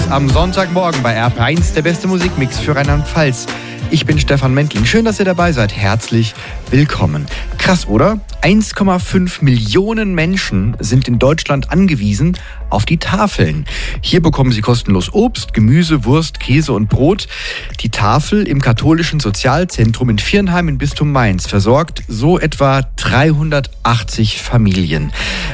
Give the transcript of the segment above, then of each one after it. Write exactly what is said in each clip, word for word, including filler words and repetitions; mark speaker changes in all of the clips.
Speaker 1: am Sonntagmorgen bei R P eins, der beste Musikmix für Rheinland-Pfalz. Ich bin Stefan Mentling. Schön, dass ihr dabei seid. Herzlich willkommen. Krass, oder? eins Komma fünf Millionen Menschen sind in Deutschland angewiesen auf die Tafeln. Hier bekommen sie kostenlos Obst, Gemüse, Wurst, Käse und Brot. Die Tafel im katholischen Sozialzentrum in Viernheim im Bistum Mainz versorgt so etwa dreihundertachtzig Familien.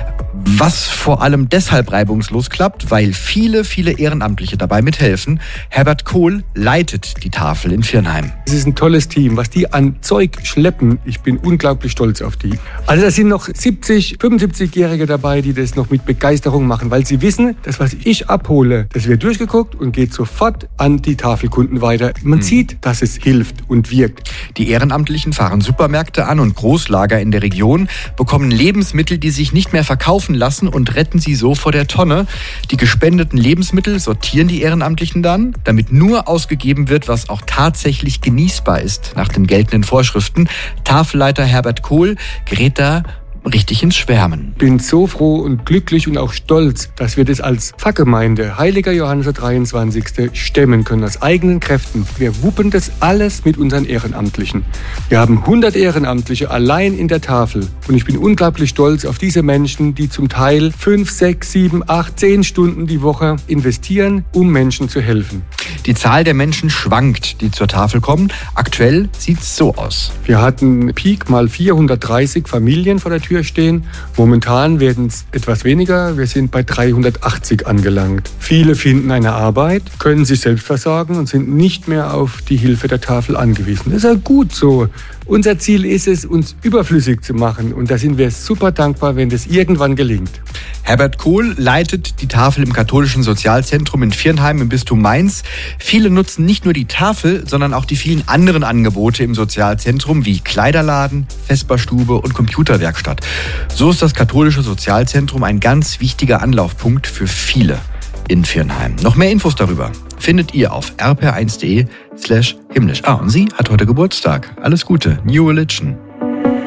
Speaker 1: Was vor allem deshalb reibungslos klappt, weil viele, viele Ehrenamtliche dabei mithelfen. Herbert Kohl leitet die Tafel in Viernheim.
Speaker 2: Es ist ein tolles Team, was die an Zeug schleppen. Ich bin unglaublich stolz auf die. Also da sind noch siebzig, fünfundsiebzigjährige dabei, die das noch mit Begeisterung machen, weil sie wissen, das, was ich abhole, das wird durchgeguckt und geht sofort an die Tafelkunden weiter. Man hm. sieht, dass es hilft und wirkt.
Speaker 1: Die Ehrenamtlichen fahren Supermärkte an und Großlager in der Region, bekommen Lebensmittel, die sich nicht mehr verkaufen lassen und retten sie so vor der Tonne. Die gespendeten Lebensmittel sortieren die Ehrenamtlichen dann, damit nur ausgegeben wird, was auch tatsächlich genießbar ist nach den geltenden Vorschriften. Tafelleiter Herbert Kohl gerät da richtig ins Schwärmen.
Speaker 2: Ich bin so froh und glücklich und auch stolz, dass wir das als Pfarrgemeinde Heiliger Johannes der dreiundzwanzigste stemmen können, aus eigenen Kräften. Wir wuppen das alles mit unseren Ehrenamtlichen. Wir haben hundert Ehrenamtliche allein in der Tafel. Und ich bin unglaublich stolz auf diese Menschen, die zum Teil fünf, sechs, sieben, acht, zehn Stunden die Woche investieren, um Menschen zu helfen.
Speaker 1: Die Zahl der Menschen schwankt, die zur Tafel kommen. Aktuell sieht es so aus.
Speaker 2: Wir hatten Peak mal vierhundertdreißig Familien vor der Tür stehen. Momentan werden es etwas weniger. Wir sind bei dreihundertachtzig angelangt. Viele finden eine Arbeit, können sich selbst versorgen und sind nicht mehr auf die Hilfe der Tafel angewiesen. Das ist ja gut so. Unser Ziel ist es, uns überflüssig zu machen. Und da sind wir super dankbar, wenn das irgendwann gelingt.
Speaker 1: Herbert Kohl leitet die Tafel im katholischen Sozialzentrum in Viernheim im Bistum Mainz. Viele nutzen nicht nur die Tafel, sondern auch die vielen anderen Angebote im Sozialzentrum wie Kleiderladen, Vesperstube und Computerwerkstatt. So ist das katholische Sozialzentrum ein ganz wichtiger Anlaufpunkt für viele in Viernheim. Noch mehr Infos darüber findet ihr auf r p eins punkt d e slash himmlisch. Ah, und sie hat heute Geburtstag. Alles Gute. New Religion.